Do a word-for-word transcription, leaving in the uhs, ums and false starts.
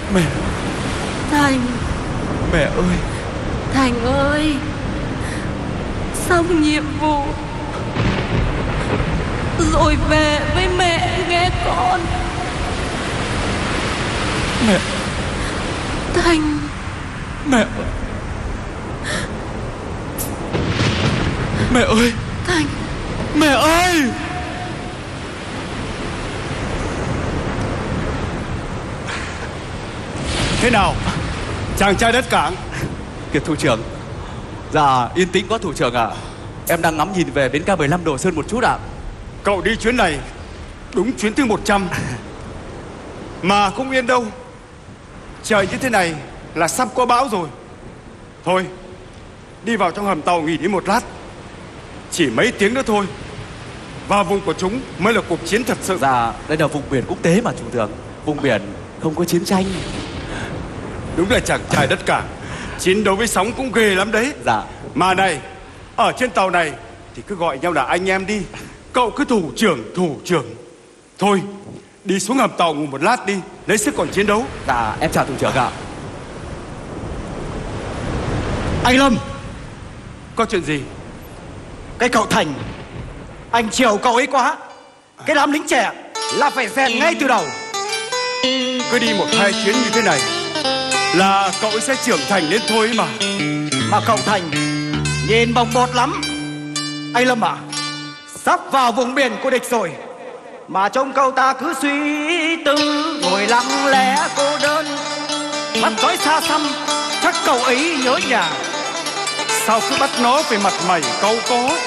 Mẹ. Thành. Mẹ ơi. Thành ơi, xong nhiệm vụ rồi về với mẹ nghe con. Mẹ. Thành. Mẹ. Mẹ ơi. Thành. Mẹ ơi. Thế nào chàng trai đất cảng? Kiệt thủ trưởng. Dạ yên tĩnh quá thủ trưởng ạ. Em đang ngắm nhìn về bến ca mười lăm Đồ Sơn một chút ạ. Cậu đi chuyến này đúng chuyến thứ một trăm mà không yên đâu. Trời như thế này là sắp có bão rồi. Thôi đi vào trong hầm tàu nghỉ đi một lát. Chỉ mấy tiếng nữa thôi, và vùng của chúng mới là cuộc chiến thật sự. Dạ đây là vùng biển quốc tế mà thủ trưởng. Vùng biển không có chiến tranh. Đúng là chàng trai đất cảng, chiến đấu với sóng cũng ghê lắm đấy. Dạ. Mà này, ở trên tàu này thì cứ gọi nhau là anh em đi. Cậu cứ thủ trưởng, thủ trưởng. Thôi, đi xuống hầm tàu ngủ một lát đi, lấy sức còn chiến đấu. Dạ em chào thủ trưởng ạ. Anh Lâm, Có chuyện gì? cái cậu Thành, anh chiều cậu ấy quá. Cái đám lính trẻ là phải rèn ngay từ đầu. Cứ đi một hai chuyến như thế này là cậu ấy sẽ trưởng thành đến thôi mà. Mà cậu Thành nhìn bồng bột lắm. Anh Lâm à, sắp vào vùng biển của địch rồi mà trông cậu ta cứ suy tư, ngồi lặng lẽ cô đơn, mắt dõi xa xăm, chắc cậu ấy nhớ nhà. Sao cứ bắt nó về mặt mày cau có?